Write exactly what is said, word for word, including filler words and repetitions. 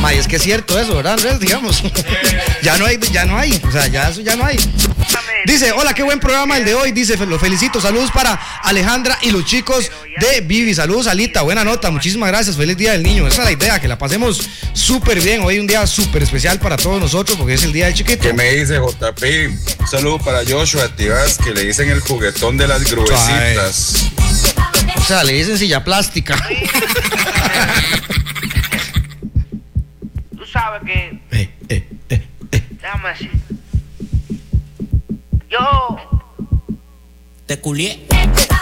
Ma, es que es cierto eso, ¿verdad, Andrés? Digamos, ya no hay, ya no hay, o sea, ya eso ya no hay. Dice, hola, qué buen programa el de hoy, dice, lo felicito, saludos para Alejandra y los chicos de Vivi, saludos Alita, buena nota, muchísimas gracias, feliz día del niño, esa es la idea, que la pasemos súper bien, hoy un día súper especial para todos nosotros, porque es el día del chiquito. ¿Qué me dice J P? Un saludo para Joshua Tibás, que le dicen el juguetón de las gruesitas. O sea, le dicen silla plástica. Tú sabes que... Eh, eh, eh, eh. Déjame decir. Yo... Te culié.